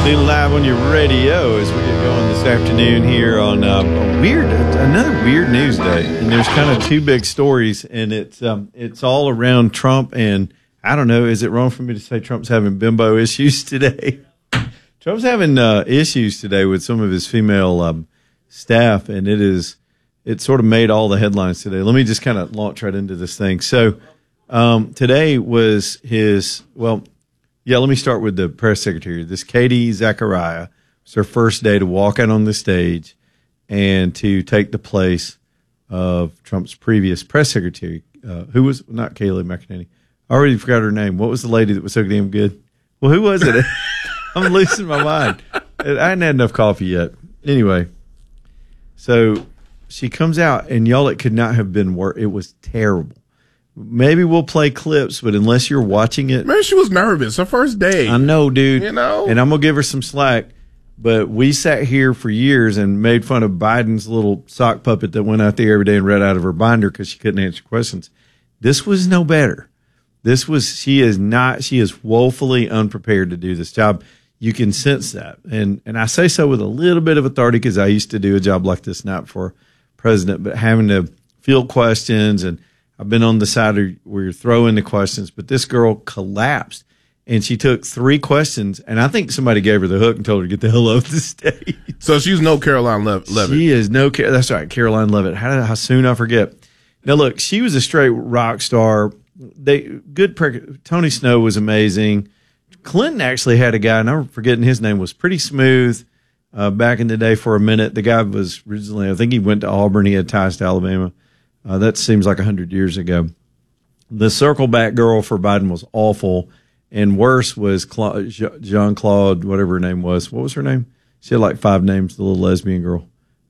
New live on your radio as we get going this afternoon here on another weird news day. And there's kind of two big stories, and it's all around Trump. And I don't know, is it wrong for me to say Trump's having bimbo issues today? Trump's having issues today with some of his female staff, and it sort of made all the headlines today. Let me just kind of launch right into this thing. So today was let me start with the press secretary. This Katie Zachariah. It's her first day to walk out on the stage and to take the place of Trump's previous press secretary, who was not Kayleigh McEnany. I already forgot her name. What was the lady that was so damn good? Well, who was it? I'm losing my mind. I hadn't had enough coffee yet. Anyway, so she comes out, and y'all, it could not have been worse. It was terrible. Maybe we'll play clips, but unless you're watching it. Man, she was nervous. Her first day. I know, dude. You know? And I'm going to give her some slack. But we sat here for years and made fun of Biden's little sock puppet that went out there every day and read out of her binder because she couldn't answer questions. This was no better. She is woefully unprepared to do this job. You can sense that. And I say so with a little bit of authority because I used to do a job like this, not for president, but having to field questions, and I've been on the side where you're throwing the questions, but this girl collapsed, and she took 3 questions, and I think somebody gave her the hook and told her to get the hell off the stage. So she's no Caroline Levitt. She is no, that's right, Caroline Levitt. How soon I forget. Now, look, she was a straight rock star. Tony Snow was amazing. Clinton actually had a guy, and I'm forgetting his name, was pretty smooth back in the day for a minute. The guy was originally, I think he went to Auburn. He had ties to Alabama. That seems like 100 years ago. The circle back girl for Biden was awful, and worse was Jean-Claude, whatever her name was. What was her name? She had like 5 names, the little lesbian girl.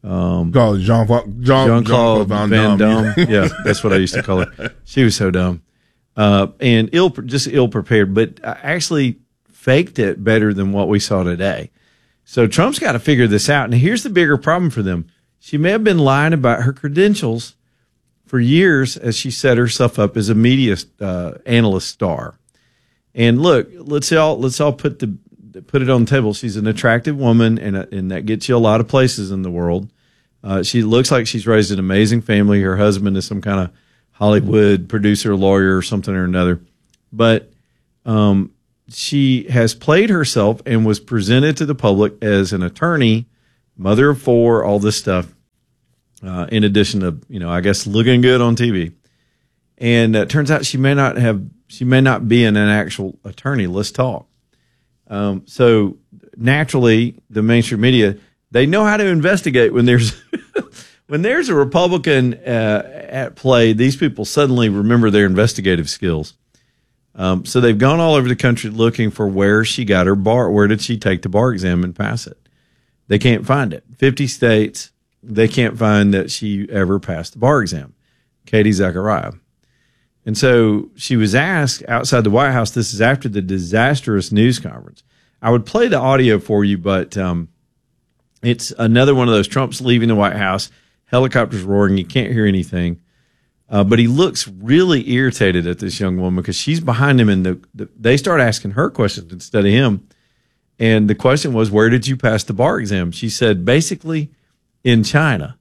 Jean-Claude Van Damme. Yeah, that's what I used to call her. She was so dumb. And ill-prepared, but actually faked it better than what we saw today. So Trump's got to figure this out. And here's the bigger problem for them. She may have been lying about her credentials for years as she set herself up as a media analyst star. And look, let's all put it on the table. She's an attractive woman, and that gets you a lot of places in the world. She looks like she's raised an amazing family. Her husband is some kind of Hollywood producer, lawyer, or something or another. But she has played herself and was presented to the public as an attorney, mother of 4, all this stuff. In addition to, I guess, looking good on TV. And it turns out she may not be an actual attorney. Let's talk. So naturally, the mainstream media, they know how to investigate when there's when there's a Republican at play. These people suddenly remember their investigative skills. So they've gone all over the country looking for where she got her bar. Where did she take the bar exam and pass it? They can't find it. 50 states. They can't find that she ever passed the bar exam, Katie Zachariah. And so she was asked outside the White House, this is after the disastrous news conference. I would play the audio for you, but it's another one of those. Trump's leaving the White House, helicopters roaring, you can't hear anything. But he looks really irritated at this young woman because she's behind him, and they start asking her questions instead of him. And the question was, where did you pass the bar exam? She said, basically, in China.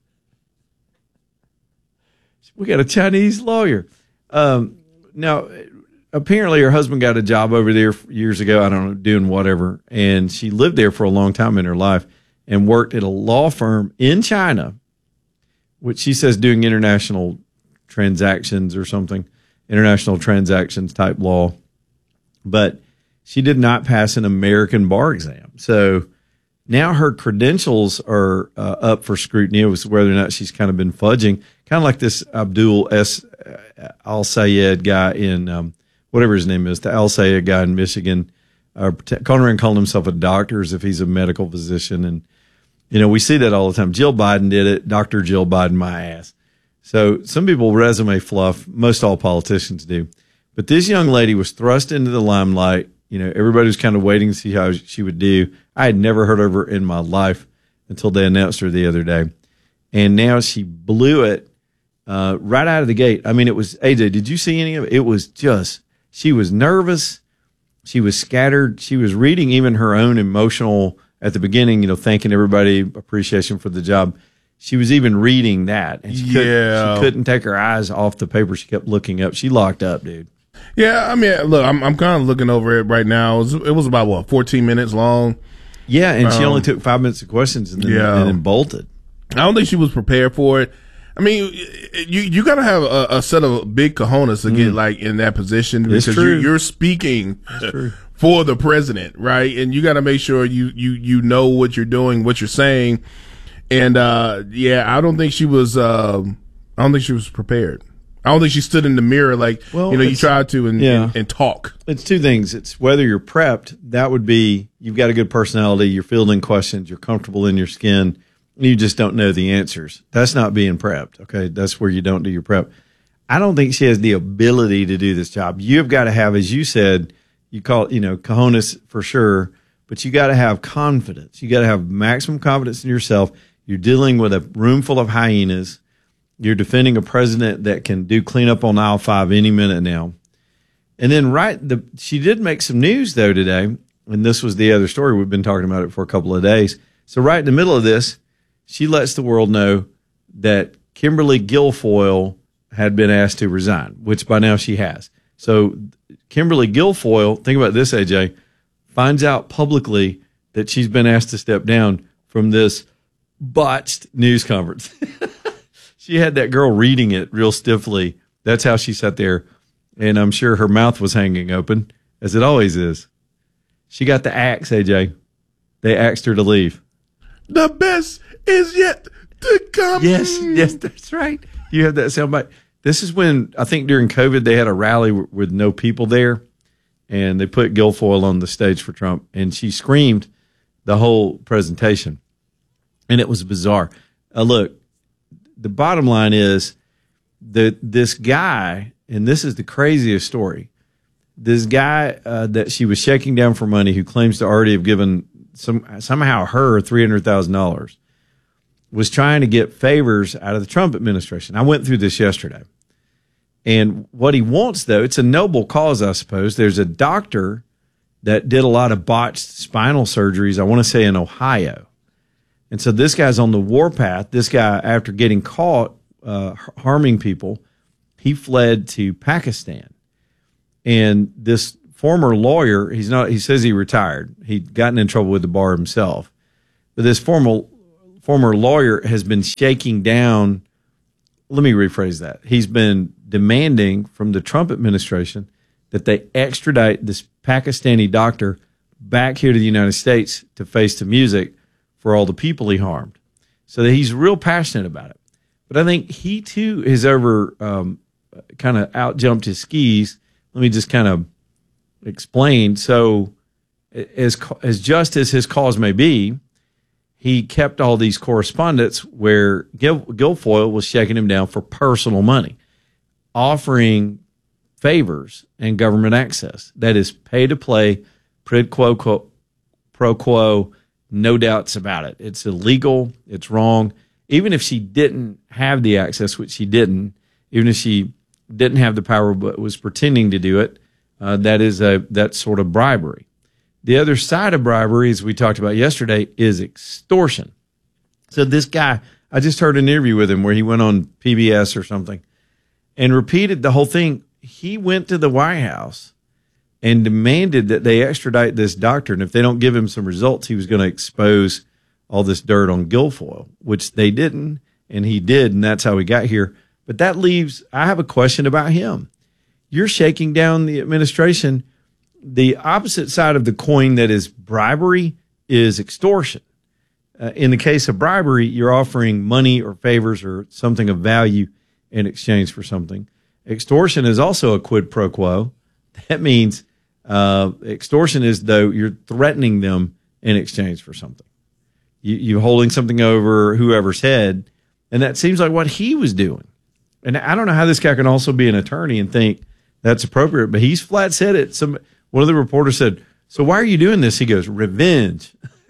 We got a Chinese lawyer. Now, apparently her husband got a job over there years ago, I don't know, doing whatever, and she lived there for a long time in her life and worked at a law firm in China, which she says doing international transactions or something, international transactions type law. But she did not pass an American bar exam. So now her credentials are up for scrutiny as whether or not she's kind of been fudging, kind of like this Abdul Al-Sayed guy in whatever his name is, the Al-Sayed guy in Michigan, calling himself a doctor as if he's a medical physician. And, we see that all the time. Jill Biden did it. Dr. Jill Biden, my ass. So some people resume fluff. Most all politicians do. But this young lady was thrust into the limelight. Everybody was kind of waiting to see how she would do. I had never heard of her in my life until they announced her the other day. And now she blew it right out of the gate. I mean, it was, AJ, did you see any of it? It was just, she was nervous. She was scattered. She was reading even her own emotional at the beginning, thanking everybody, appreciation for the job. She was even reading that, and she couldn't take her eyes off the paper. She kept looking up. She locked up, dude. Yeah, I mean, look, I'm kind of looking over it right now. It was about 14 minutes long. Yeah, and she only took 5 minutes of questions and then bolted. I don't think she was prepared for it. I mean, you got to have a set of big cojones to get like in that position because you're speaking for the president, right? And you got to make sure you know what you're doing, what you're saying. And I don't think she was. I don't think she was prepared. I don't think she stood in the mirror like you tried to and talk. It's two things. It's whether you're prepped. That would be you've got a good personality. You're fielding questions. You're comfortable in your skin. You just don't know the answers. That's not being prepped. Okay, that's where you don't do your prep. I don't think she has the ability to do this job. You've got to have, as you said, you call it cojones for sure, but you got to have confidence. You got to have maximum confidence in yourself. You're dealing with a room full of hyenas. You're defending a president that can do cleanup on aisle 5 any minute now. And then she did make some news though today, and this was the other story. We've been talking about it for a couple of days. So right in the middle of this, she lets the world know that Kimberly Guilfoyle had been asked to resign, which by now she has. So Kimberly Guilfoyle, think about this, AJ, finds out publicly that she's been asked to step down from this botched news conference. She had that girl reading it real stiffly. That's how she sat there. And I'm sure her mouth was hanging open, as it always is. She got the axe, AJ. They axed her to leave. The best is yet to come. Yes, that's right. You have that soundbite. This is when, I think during COVID, they had a rally with no people there. And they put Guilfoyle on the stage for Trump. And she screamed the whole presentation. And it was bizarre. Look, the bottom line is that this guy, and this is the craziest story, this guy that she was shaking down for money who claims to already have given somehow her $300,000 was trying to get favors out of the Trump administration. I went through this yesterday. And what he wants, though, it's a noble cause, I suppose. There's a doctor that did a lot of botched spinal surgeries, I want to say in Ohio. And so this guy's on the warpath. This guy, after getting caught harming people, he fled to Pakistan. And this former lawyer, he says he retired. He'd gotten in trouble with the bar himself. But this former lawyer has been shaking down. Let me rephrase that. He's been demanding from the Trump administration that they extradite this Pakistani doctor back here to the United States to face the music for all the people he harmed. So that he's real passionate about it. But I think he too has kind of out-jumped his skis. Let me just kind of explain. So as just as his cause may be, he kept all these correspondence where Guilfoyle was shaking him down for personal money, offering favors and government access. That is pay to play, quid pro quo, no doubts about it. It's illegal. It's wrong. Even if she didn't have the access, which she didn't, even if she didn't have the power but was pretending to do it, that's sort of bribery. The other side of bribery, as we talked about yesterday, is extortion. So this guy, I just heard an interview with him where he went on PBS or something and repeated the whole thing. He went to the White House and demanded that they extradite this doctor. And if they don't give him some results, he was going to expose all this dirt on Guilfoyle, which they didn't, and he did, and that's how we got here. But that leaves, I have a question about him. You're shaking down the administration. The opposite side of the coin that is bribery is extortion. In the case of bribery, you're offering money or favors or something of value in exchange for something. Extortion is also a quid pro quo. That means extortion is, though, you're threatening them in exchange for something. You're holding something over whoever's head, and that seems like what he was doing. And I don't know how this guy can also be an attorney and think that's appropriate, but he's flat said it. One of the reporters said, "So why are you doing this?" He goes, "Revenge."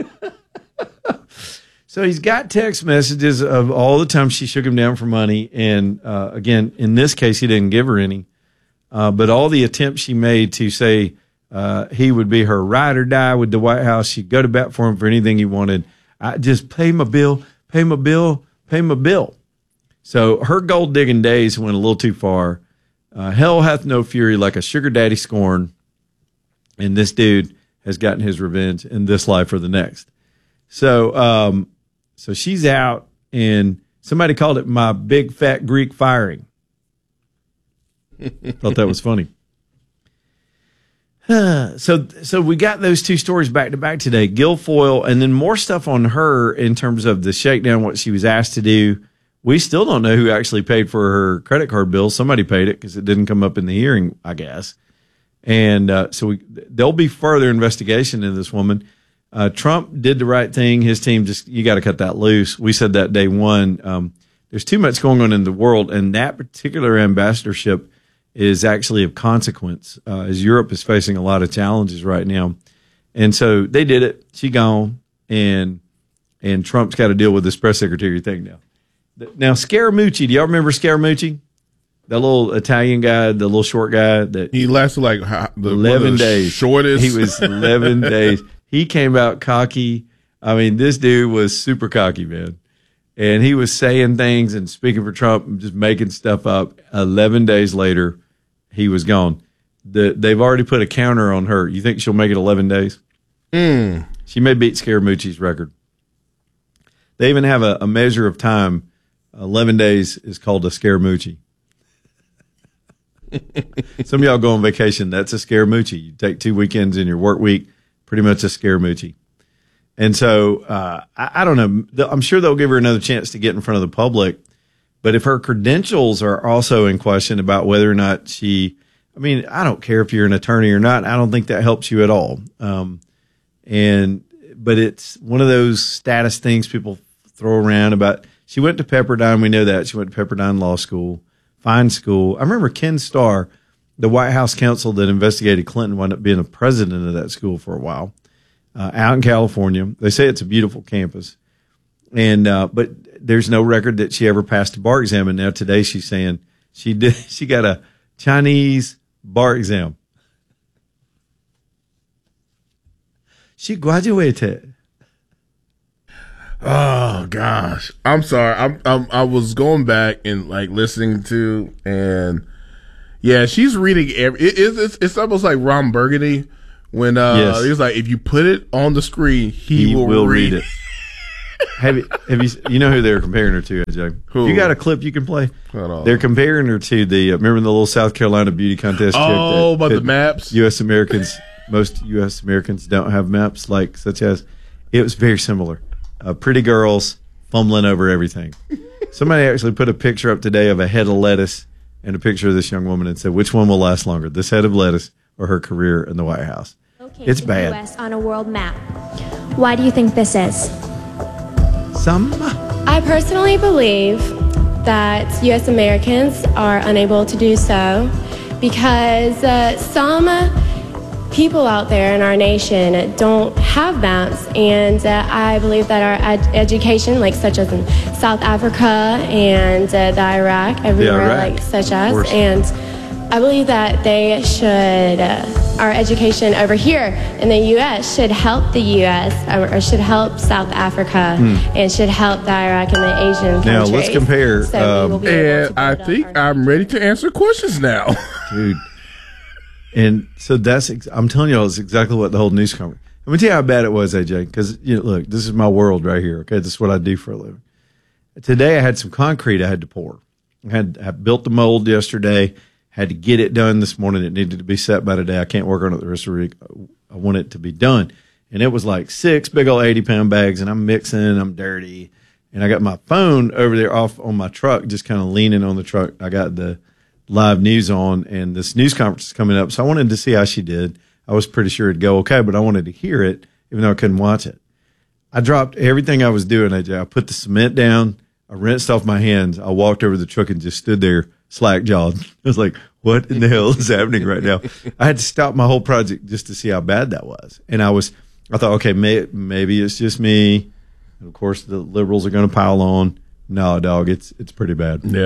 So he's got text messages of all the time she shook him down for money. And again, in this case, he didn't give her any. But all the attempts she made to say, He would be her ride or die with the White House. She'd go to bat for him for anything he wanted. I just pay my bill, pay my bill, pay my bill. So her gold digging days went a little too far. Hell hath no fury like a sugar daddy scorn. And this dude has gotten his revenge in this life or the next. So, so she's out, and somebody called it my big fat Greek firing. Thought that was funny. So we got those two stories back to back today. Guilfoyle, and then more stuff on her in terms of the shakedown, what she was asked to do. We still don't know who actually paid for her credit card bill. Somebody paid it because it didn't come up in the hearing, I guess. And there'll be further investigation into this woman. Trump did the right thing. His team you got to cut that loose. We said that day one. There's too much going on in the world, and that particular ambassadorship is actually of consequence as Europe is facing a lot of challenges right now. And so they did it. She gone, and Trump's got to deal with this press secretary thing now. Now, Scaramucci, do y'all remember Scaramucci? That little Italian guy, the little short guy that he lasted like 11 days. Shortest. He was 11 days. He came out cocky. I mean, this dude was super cocky, man. And he was saying things and speaking for Trump and just making stuff up. 11 days later, he was gone. They've already put a counter on her. You think she'll make it 11 days? She may beat Scaramucci's record. They even have a measure of time. 11 days is called a Scaramucci. Some of y'all go on vacation. That's a Scaramucci. You take 2 weekends in your work week, pretty much a Scaramucci. And so I don't know. I'm sure they'll give her another chance to get in front of the public. But if her credentials are also in question about whether or not I don't care if you're an attorney or not. I don't think that helps you at all. But it's one of those status things people throw around about. She went to Pepperdine. We know that. She went to Pepperdine Law School. Fine school. I remember Ken Starr, the White House counsel that investigated Clinton, wound up being the president of that school for a while, out in California. They say it's a beautiful campus, and but there's no record that she ever passed a bar exam. And now today she's saying she got a Chinese bar exam. She graduated. Oh gosh, I'm sorry. I was going back and like listening to, and yeah, she's reading it's almost like Ron Burgundy when yes. He was like, if you put it on the screen, he will read it. Have you you know who they're comparing her to, AJ? Who? You got a clip you can play? Hold on. They're comparing her to remember the little South Carolina beauty contest? Oh, about the maps. Most U.S. Americans don't have maps, like such as. It was very similar. Pretty girls fumbling over everything. Somebody actually put a picture up today of a head of lettuce and a picture of this young woman and said, which one will last longer, this head of lettuce or her career in the White House? It's bad. The U.S. on a world map. Why do you think this is? I personally believe that U.S. Americans are unable to do so because some people out there in our nation don't have maps, and I believe that our education, like such as in South Africa and the Iraq, everywhere like such as, and I believe that they should, our education over here in the U.S. should help the U.S. or should help South Africa and should help the Iraq and the Asian countries. Now let's compare. And I think I'm ready to answer questions now, dude. And so I'm telling you all, it's exactly what the whole news conference. Let me tell you how bad it was, AJ, because, look, this is my world right here, okay? This is what I do for a living. Today I had some concrete I had to pour. I built the mold yesterday, had to get it done this morning. It needed to be set by today. I can't work on it the rest of the week. I want it to be done. And it was like 6 big old 80-pound bags, and I'm mixing, I'm dirty. And I got my phone over there off on my truck, just kind of leaning on the truck. I got the live news on, and this news conference is coming up. So I wanted to see how she did. I was pretty sure it'd go okay, but I wanted to hear it, even though I couldn't watch it. I dropped everything I was doing, AJ. I put the cement down. I rinsed off my hands. I walked over to the truck and just stood there slack-jawed. I was like, what in the hell is happening right now? I had to stop my whole project just to see how bad that was. And I thought, okay, maybe it's just me. And of course, the liberals are going to pile on. No, dog, it's pretty bad. Yeah.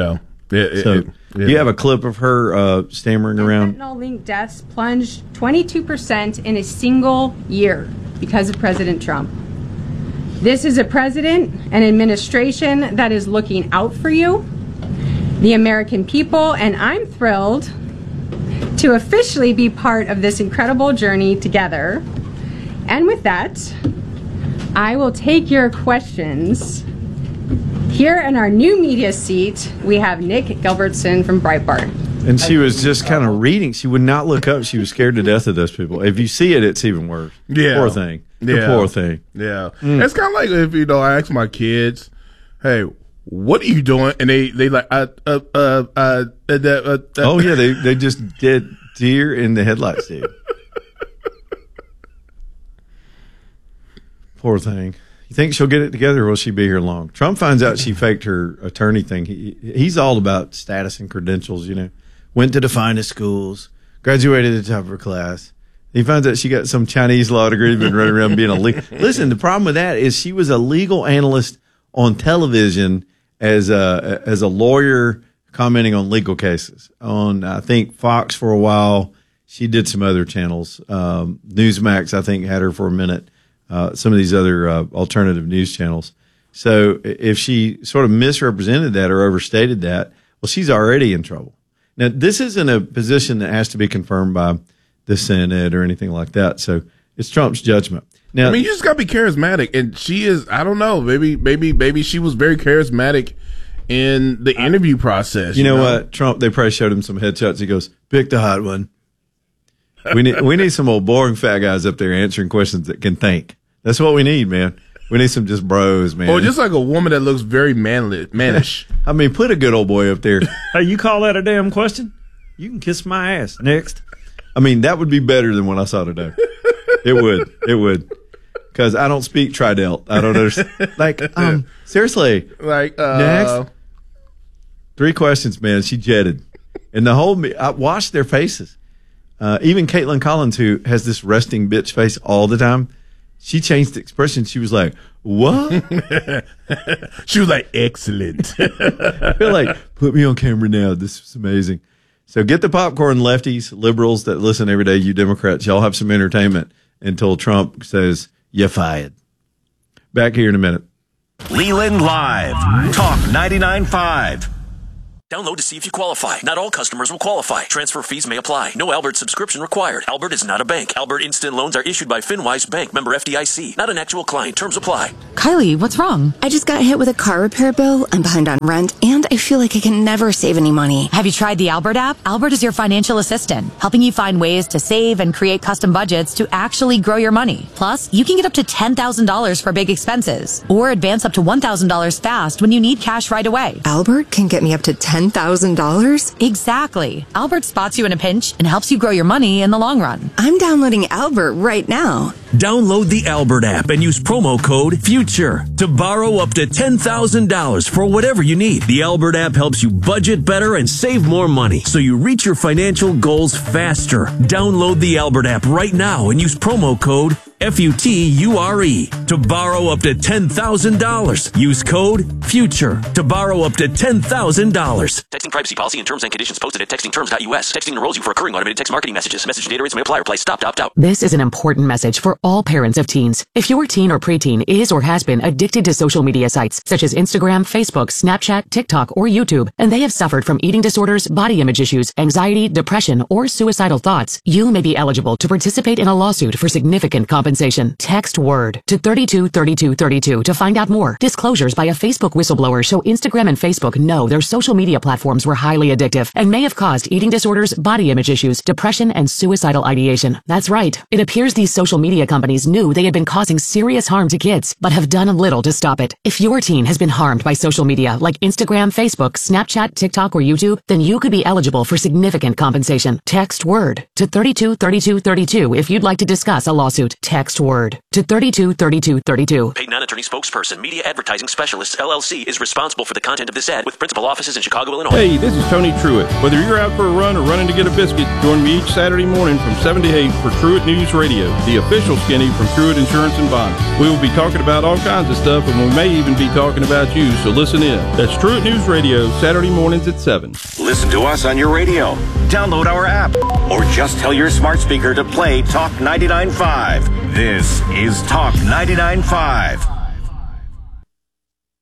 You have a clip of her stammering around. Fentanyl-linked deaths plunged 22% in a single year because of President Trump. This is a president and administration that is looking out for you, the American people, and I'm thrilled to officially be part of this incredible journey together. And with that, I will take your questions. Here in our new media seat, we have Nick Gilbertson from Breitbart. And she was just kind of reading. She would not look up. She was scared to death of those people. If you see it, it's even worse. Yeah. Poor thing. The poor thing. Yeah. It's kind of like if, I ask my kids, hey, what are you doing? And they like, oh yeah, they just did deer in the headlights, dude. Poor thing. You think she'll get it together, or will she be here long? Trump finds out she faked her attorney thing. He's all about status and credentials, Went to the finest schools, graduated at the top of her class. He finds out she got some Chinese law degree, been running around being a legal. Listen, the problem with that is she was a legal analyst on television as a lawyer commenting on legal cases. On, I think, Fox for a while. She did some other channels. Newsmax, I think, had her for a minute. Some of these other alternative news channels. So if she sort of misrepresented that or overstated that, well, she's already in trouble. Now, this isn't a position that has to be confirmed by the Senate or anything like that. So it's Trump's judgment. Now, you just got to be charismatic. And she is, I don't know, maybe she was very charismatic in the interview process. You know what? Trump, they probably showed him some headshots. He goes, pick the hot one. We need some old boring fat guys up there answering questions that can think. That's what we need, man. We need some just bros, man. Or just like a woman that looks very mannish. I mean, put a good old boy up there. Hey, you call that a damn question? You can kiss my ass. Next. I mean, that would be better than what I saw today. It would. Because I don't speak Tridelt. I don't understand. Like, seriously. Like, next. 3 questions, man. She jetted. And the whole, I watched their faces. Even Caitlin Collins, who has this resting bitch face all the time, she changed the expression. She was like, what? She was like, excellent. I feel like, put me on camera now. This is amazing. So get the popcorn, lefties, liberals that listen every day, you Democrats. Y'all have some entertainment until Trump says, you're fired. Back here in a minute. Leland Live. Talk 99.5. Download to see if you qualify. Not all customers will qualify. Transfer fees may apply. No Albert subscription required. Albert is not a bank. Albert Instant Loans are issued by FinWise Bank, member FDIC. Not an actual client. Terms apply. Kylie, what's wrong? I just got hit with a car repair bill. I'm behind on rent, and I feel like I can never save any money. Have you tried the Albert app? Albert is your financial assistant, helping you find ways to save and create custom budgets to actually grow your money. Plus, you can get up to $10,000 for big expenses, or advance up to $1,000 fast when you need cash right away. Albert can get me up to $10,000? Exactly. Albert spots you in a pinch and helps you grow your money in the long run. I'm downloading Albert right now. Download the Albert app and use promo code FUTURE to borrow up to $10,000 for whatever you need. The Albert app helps you budget better and save more money so you reach your financial goals faster. Download the Albert app right now and use promo code FUTURE to borrow up to $10,000. Use code FUTURE to borrow up to $10,000. Texting privacy policy and terms and conditions posted at textingterms.us. Texting enrolls you for recurring automated text marketing messages. Message data rates may apply. Reply stop, opt out. This is an important message for all parents of teens. If your teen or preteen is or has been addicted to social media sites such as Instagram, Facebook, Snapchat, TikTok, or YouTube, and they have suffered from eating disorders, body image issues, anxiety, depression, or suicidal thoughts, you may be eligible to participate in a lawsuit for significant compensation. Text WORD to 323232 to find out more. Disclosures by a Facebook whistleblower show Instagram and Facebook know their social media platforms were highly addictive and may have caused eating disorders, body image issues, depression, and suicidal ideation. That's right. It appears these social media companies knew they had been causing serious harm to kids, but have done little to stop it. If your teen has been harmed by social media like Instagram, Facebook, Snapchat, TikTok, or YouTube, then you could be eligible for significant compensation. Text WORD to 323232 if you'd like to discuss a lawsuit. Text WORD to 323232. Paid non-attorney spokesperson, Media Advertising Specialists, LLC, is responsible for the content of this ad with principal offices in Chicago, Illinois. Hey, this is Tony Truitt. Whether you're out for a run or running to get a biscuit, join me each Saturday morning from 7 to 8 for Truitt News Radio, the official Skinny from Truett Insurance and Bond. We will be talking about all kinds of stuff, and we may even be talking about you, so listen in. That's Truett News Radio, Saturday mornings at 7. Listen to us on your radio. Download our app. Or just tell your smart speaker to play Talk 99.5. This is Talk 99.5.